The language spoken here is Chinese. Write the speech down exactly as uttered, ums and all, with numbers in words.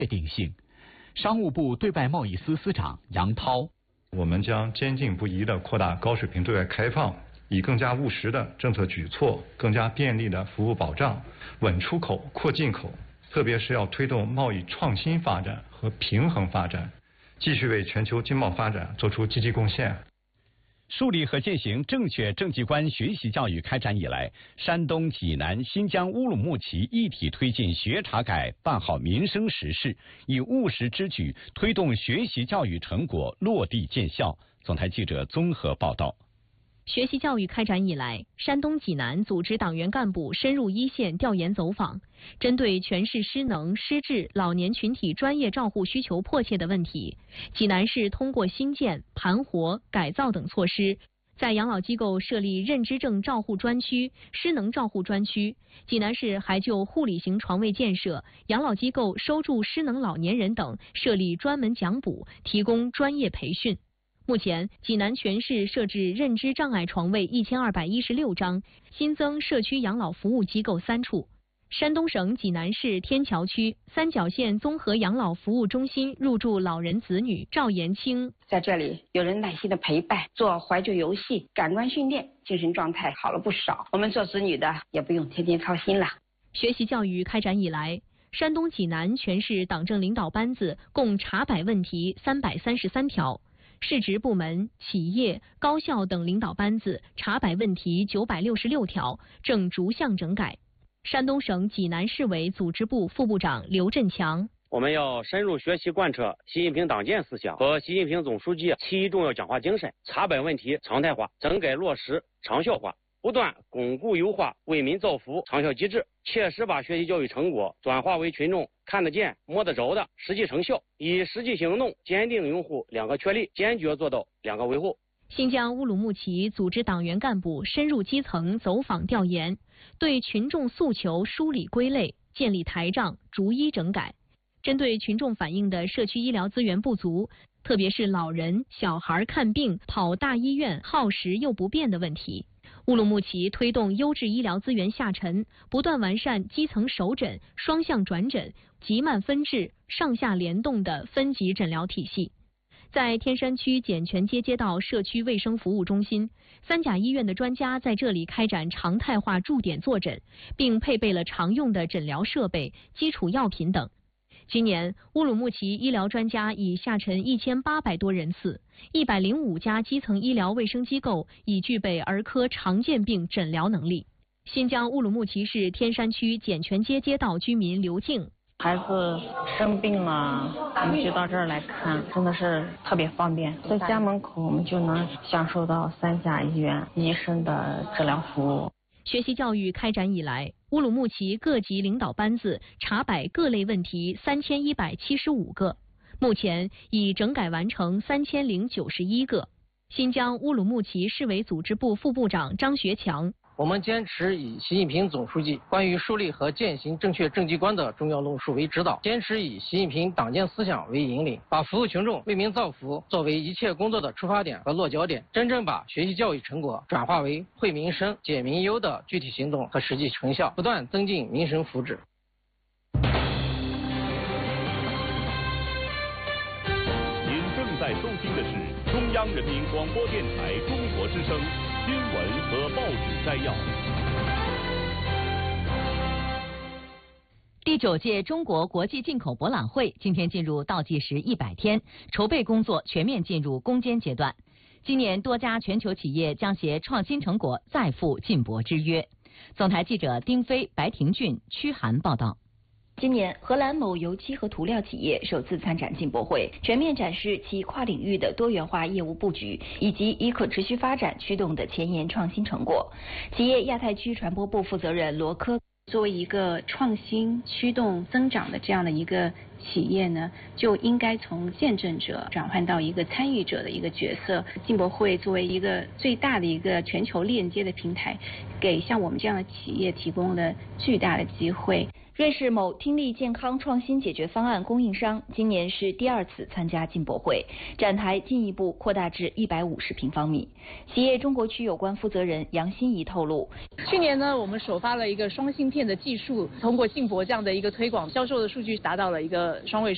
确定性。商务部对外贸易司司长杨涛， 我们将坚定不移地扩大高水平对外开放，以更加务实的政策举措、更加便利的服务保障，稳出口、扩进口，特别是要推动贸易创新发展和平衡发展，继续为全球经贸发展做出积极贡献。 树立和践行正确政绩观学习教育开展以来，山东济南、新疆乌鲁木齐一体推进学查改，办好民生实事，以务实之举推动学习教育成果落地见效。总台记者综合报道。 学习教育开展以来，山东济南组织党员干部深入一线调研走访，针对全市失能、失智老年群体专业照护需求迫切的问题，济南市通过新建、盘活、改造等措施，在养老机构设立认知症照护专区、失能照护专区。济南市还就护理型床位建设、养老机构收住失能老年人等设立专门讲补，提供专业培训。目前，济南全市设置认知障碍床位一千二百一十六张，新增社区养老服务机构三处。山东省济南市天桥区三角县综合养老服务中心入住老人子女赵延清， 在这里有人耐心的陪伴，做怀旧游戏，感官训练，精神状态好了不少。我们做子女的也不用天天操心了。 学习教育开展以来，山东济南全市党政领导班子共查摆问题三百三十三条。市直部门、企业、高校等领导班子查摆问题九百六十六条，正逐项整改。山东省济南市委组织部副部长刘振强， 我们要深入学习贯彻习近平党建思想和习近平总书记七一重要讲话精神，查摆问题常态化，整改落实长效化，不断巩固优化为民造福长效机制，切实把学习教育成果转化为群众看得见、摸得着的实际成效，以实际行动坚定拥护两个确立，坚决做到两个维护。 新疆乌鲁木齐组织党员干部深入基层走访调研，对群众诉求梳理归类，建立台账，逐一整改。针对群众反映的社区医疗资源不足，特别是老人、小孩看病跑大医院耗时又不便的问题，乌鲁木齐推动优质医疗资源下沉，不断完善基层首诊、双向转诊、急慢分治、上下联动的分级诊疗体系。在天山区简泉街街道社区卫生服务中心，三甲医院的专家在这里开展常态化驻点坐诊，并配备了常用的诊疗设备、基础药品等。今年，乌鲁木齐医疗专家已下沉一千八百多人次，一百零五家基层医疗卫生机构已具备儿科常见病诊疗能力。新疆乌鲁木齐市天山区简泉街街道居民刘静， 孩子生病了，我们就到这儿来看，真的是特别方便，在家门口我们就能享受到三甲医院医生的治疗服务。 学习教育开展以来，乌鲁木齐各级领导班子查摆各类问题三千一百七十五个，目前已整改完成三千零九十一个。新疆乌鲁木齐市委组织部副部长张学强， 我们坚持以习近平总书记关于树立和践行正确政绩观的重要论述为指导，坚持以习近平党建思想为引领，把服务群众、为民造福作为一切工作的出发点和落脚点，真正把学习教育成果转化为惠民生、解民忧的具体行动和实际成效，不断增进民生福祉。 您正在收听的是中央人民广播电台中国之声新闻和报纸摘要。 第九届中国国际进口博览会今天进入倒计时一百天，筹备工作全面进入攻坚阶段。今年多家全球企业将携创新成果再赴进博之约。总台记者丁飞、白廷俊、屈涵报道。 今年，荷兰某油漆和涂料企业首次参展进博会，全面展示其跨领域的多元化业务布局，以及以可持续发展驱动的前沿创新成果。企业亚太区传播部负责人罗科， 作为一个创新驱动增长的这样的一个企业呢，就应该从见证者转换到一个参与者的一个角色。进博会作为一个最大的一个全球链接的平台，给像我们这样的企业提供了巨大的机会。 瑞士某听力健康创新解决方案供应商今年是第二次参加进博会，展台进一步扩大至一百五十平方米。企业中国区有关负责人杨欣怡透露， 去年呢，我们首发了一个双芯片的技术，通过进博这样的一个推广，销售的数据达到了一个双位数。